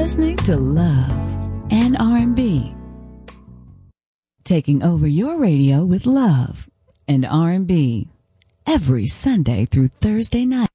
listening to Love and R&B. Taking over your radio with love and R&B every Sunday through Thursday night.